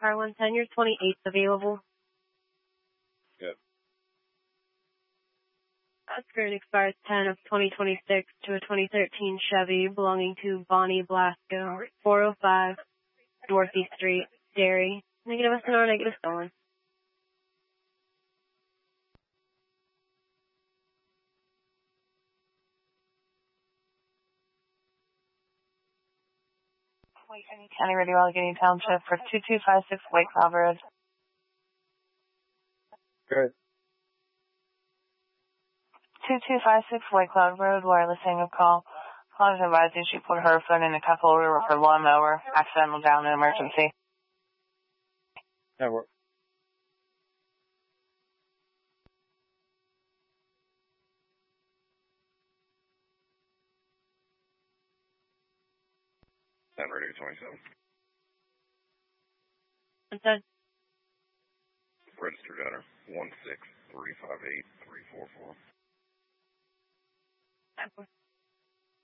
car 110, your 28th available. Good. That's going to expire 10 of 2026 to a 2013 Chevy belonging to Bonnie Blasco, 405 Northeast Street, Derry. Negative SNR, negative stolen. County Radio Allegheny Township for 2256 White Cloud Road. Good. 2256 White Cloud Road, wireless hang-up call. Caller advising she put her phone in a cup holder with her lawnmower. Accidental down, an emergency. Network. Sound Radio 27. What's that? Registered owner 16358-344.